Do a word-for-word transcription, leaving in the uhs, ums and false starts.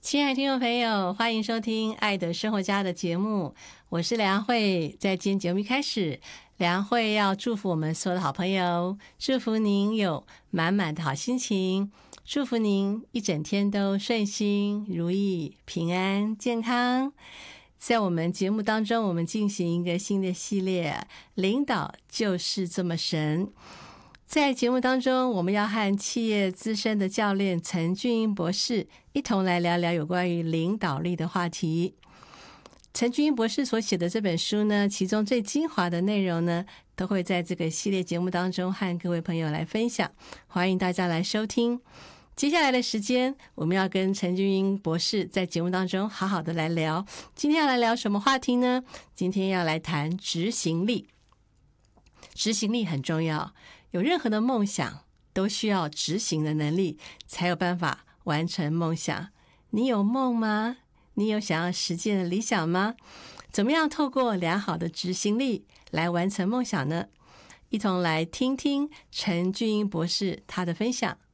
亲爱的听众朋友，欢迎收听《爱的生活家》的节目，我是梁慧。在今天节目一开始，梁慧要祝福我们所有的好朋友，祝福您有满满的好心情，祝福您一整天都顺心如意、平安健康。在我们节目当中，我们进行一个新的系列，领导就是这么神。在节目当中，我们要和企业资深的教练陈俊英博士一同来聊聊有关于领导力的话题。陈俊英博士所写的这本书呢，其中最精华的内容呢，都会在这个系列节目当中和各位朋友来分享，欢迎大家来收听。接下来的时间，我们要跟陈俊英博士在节目当中好好的来聊。今天要来聊什么话题呢？今天要来谈执行力。执行力很重要，有任何的梦想都需要执行的能力，才有办法完成梦想。你有梦吗？你有想要实践的理想吗？怎么样透过良好的执行力来完成梦想呢？一同来听听陈俊英博士他的分享。